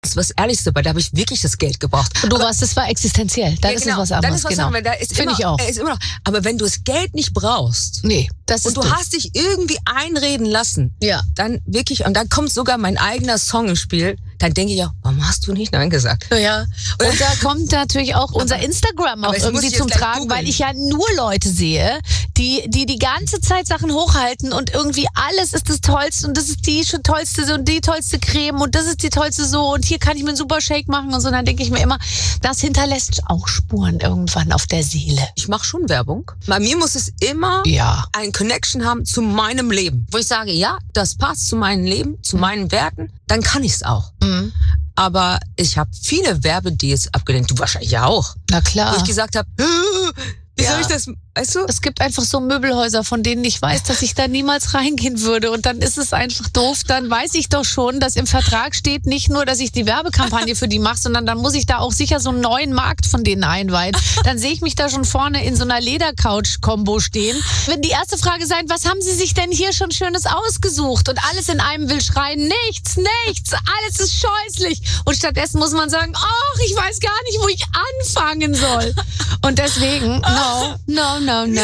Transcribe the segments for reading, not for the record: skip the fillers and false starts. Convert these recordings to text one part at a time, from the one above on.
Das war das Ehrlichste, weil da habe ich wirklich das Geld gebraucht. Und das war existenziell. Dann ist es was anderes. Dann ist was anderes. Finde ich auch. Immer noch. Aber wenn du das Geld nicht brauchst, und du hast dich irgendwie einreden lassen, dann wirklich, und dann kommt sogar mein eigener Song ins Spiel, dann denke ich auch, warum hast du nicht Nein gesagt? Ja. Und da kommt natürlich auch unser Instagram auch irgendwie zum Tragen, weil ich ja nur Leute sehe, die ganze Zeit Sachen hochhalten und irgendwie alles ist das Tollste und das ist die tollste und die tollste Creme und das ist die tollste so und hier kann ich mir einen super Shake machen und so. Und dann denke ich mir immer, das hinterlässt auch Spuren irgendwann auf der Seele. Ich mache schon Werbung. Bei mir muss es immer ein Connection haben zu meinem Leben. Wo ich sage, ja, das passt zu meinem Leben, zu meinen Werten, dann kann ich es auch. Aber ich habe viele Werbedeals abgelehnt. Du wahrscheinlich ja auch. Na klar. Wo ich gesagt habe, wie soll ich das, weißt du? Es gibt einfach so Möbelhäuser, von denen ich weiß, dass ich da niemals reingehen würde. Und dann ist es einfach doof. Dann weiß ich doch schon, dass im Vertrag steht nicht nur, dass ich die Werbekampagne für die mache, sondern dann muss ich da auch sicher so einen neuen Markt von denen einweihen. Dann sehe ich mich da schon vorne in so einer Ledercouch-Kombo stehen. Wenn die erste Frage sein, was haben Sie sich denn hier schon Schönes ausgesucht? Und alles in einem will schreien, nichts, alles ist scheußlich. Und stattdessen muss man sagen, ach, ich weiß gar nicht, wo ich anfangen soll. Und deswegen, no.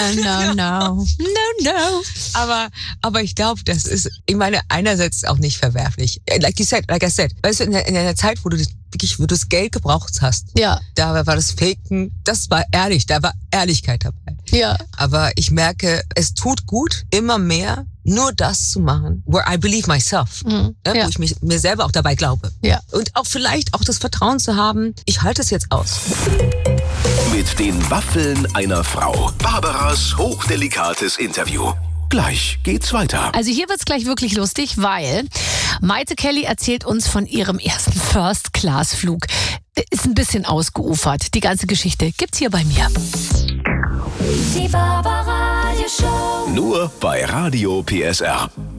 Aber ich glaube, das ist, ich meine, einerseits auch nicht verwerflich. Like I said, weißt du, in der Zeit, wo du das Geld gebraucht hast, da war das Faken, das war ehrlich, da war Ehrlichkeit dabei. Ja. Aber ich merke, es tut gut, immer mehr nur das zu machen, where I believe myself, wo ich mir selber auch dabei glaube. Ja. Und auch vielleicht auch das Vertrauen zu haben, ich halte es jetzt aus. Mit den Waffeln einer Frau. Barbaras hochdelikates Interview. Gleich geht's weiter. Also hier wird's gleich wirklich lustig, weil Maite Kelly erzählt uns von ihrem ersten First-Class-Flug. Ist ein bisschen ausgeufert. Die ganze Geschichte gibt's hier bei mir. Die Barbara Radio Show. Nur bei Radio PSR.